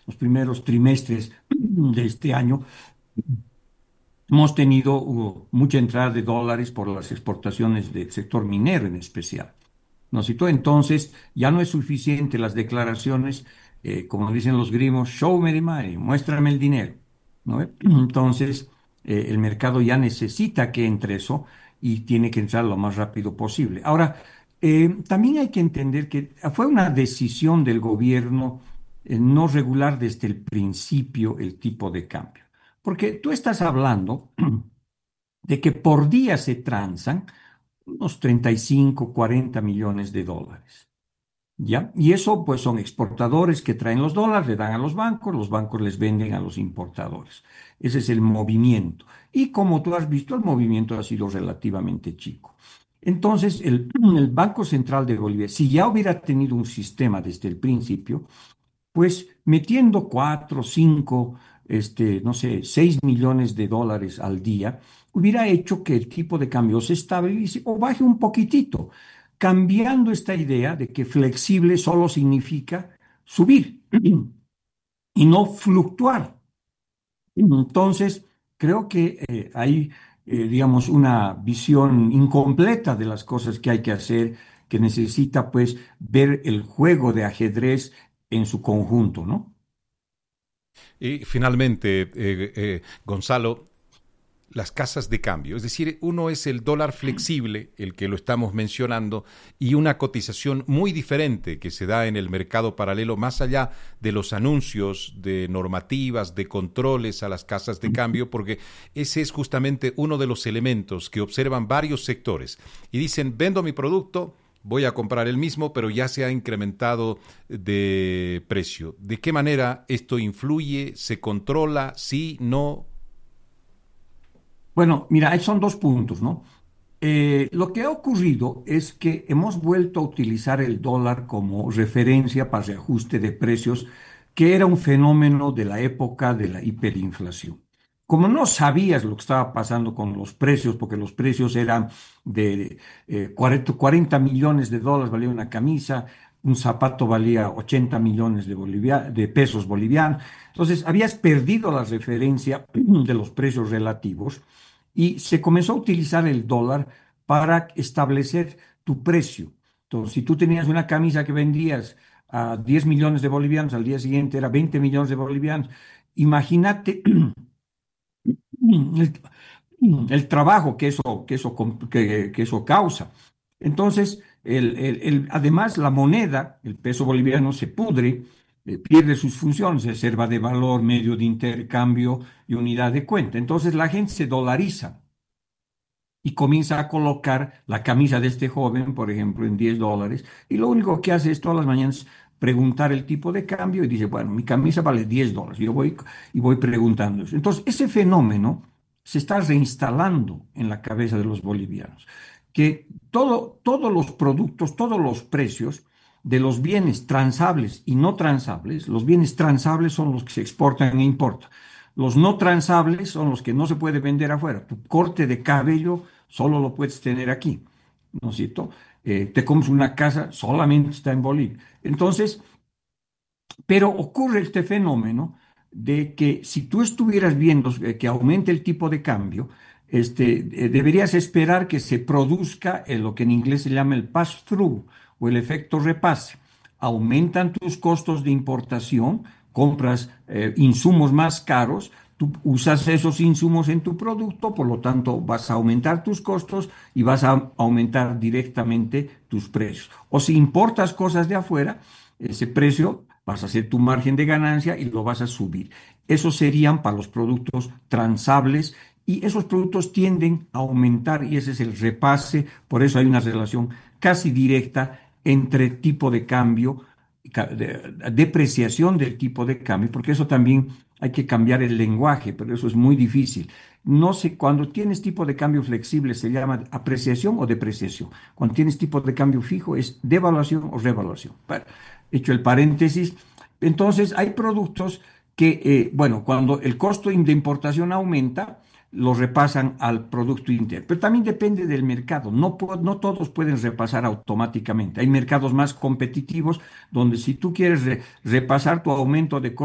los primeros trimestres de este año, hemos tenido mucha entrada de dólares por las exportaciones del sector minero en especial. ¿No es cierto? Entonces, ya no es suficiente las declaraciones, como dicen los gringos, show me the money, muéstrame el dinero, ¿no? Entonces, el mercado ya necesita que entre eso y tiene que entrar lo más rápido posible. Ahora, también hay que entender que fue una decisión del gobierno no regular desde el principio el tipo de cambio, porque tú estás hablando de que por día se transan unos 35, 40 millones de dólares. ¿Ya? Y eso pues son exportadores que traen los dólares, le dan a los bancos les venden a los importadores. Ese es el movimiento. Y como tú has visto, el movimiento ha sido relativamente chico. Entonces, el Banco Central de Bolivia, si ya hubiera tenido un sistema desde el principio, pues metiendo 4, 5, no sé, 6 millones de dólares al día, hubiera hecho que el tipo de cambio se estabilice o baje un poquitito, cambiando esta idea de que flexible solo significa subir y no fluctuar. Entonces, creo que hay, digamos, una visión incompleta de las cosas que hay que hacer, que necesita, pues, ver el juego de ajedrez en su conjunto, ¿no? Y finalmente, Gonzalo, las casas de cambio. Es decir, uno es el dólar flexible, el que lo estamos mencionando, y una cotización muy diferente que se da en el mercado paralelo, más allá de los anuncios, de normativas, de controles a las casas de cambio, porque ese es justamente uno de los elementos que observan varios sectores. Y dicen, vendo mi producto, voy a comprar el mismo, pero ya se ha incrementado de precio. ¿De qué manera esto influye? ¿Se controla? ¿Sí? ¿No? Bueno, mira, ahí son dos puntos, ¿no? Lo que ha ocurrido es que hemos vuelto a utilizar el dólar como referencia para reajuste de precios, que era un fenómeno de la época de la hiperinflación. Como no sabías lo que estaba pasando con los precios, porque los precios eran de 40 millones de dólares valía una camisa, un zapato valía 80 millones de pesos bolivianos. Entonces, habías perdido la referencia de los precios relativos y se comenzó a utilizar el dólar para establecer tu precio. Entonces, si tú tenías una camisa que vendías a 10 millones de bolivianos, al día siguiente era 20 millones de bolivianos, imagínate el, el trabajo que eso causa. Entonces, además, la moneda, el peso boliviano, se pudre, pierde sus funciones, reserva de valor, medio de intercambio y unidad de cuenta. Entonces, la gente se dolariza y comienza a colocar la camisa de este joven, por ejemplo, en 10 dólares, y lo único que hace es todas las mañanas preguntar el tipo de cambio y dice, bueno, mi camisa vale 10 dólares, yo voy y voy preguntando eso. Entonces, ese fenómeno se está reinstalando en la cabeza de los bolivianos, que todos los productos, todos los precios de los bienes transables y no transables, los bienes transables son los que se exportan e importan. Los no transables son los que no se puede vender afuera. Tu corte de cabello solo lo puedes tener aquí, ¿no es cierto? Te compras una casa, solamente está en Bolivia. Entonces, pero ocurre este fenómeno de que si tú estuvieras viendo que aumente el tipo de cambio, deberías esperar que se produzca lo que en inglés se llama el pass-through o el efecto repase. Aumentan tus costos de importación, compras insumos más caros, tú usas esos insumos en tu producto, por lo tanto vas a aumentar tus costos y vas a aumentar directamente tus precios. O si importas cosas de afuera, ese precio vas a hacer tu margen de ganancia y lo vas a subir. Esos serían para los productos transables y esos productos tienden a aumentar y ese es el repase, por eso hay una relación casi directa entre tipo de cambio, depreciación del tipo de cambio, porque eso también hay que cambiar el lenguaje, pero eso es muy difícil. No sé, cuando tienes tipo de cambio flexible se llama apreciación o depreciación. Cuando tienes tipo de cambio fijo es devaluación o revaluación. Bueno, hecho el paréntesis, entonces hay productos que, bueno, cuando el costo de importación aumenta, lo repasan al Producto Interno. Pero también depende del mercado. No todos pueden repasar automáticamente. Hay mercados más competitivos donde si tú quieres repasar tu aumento de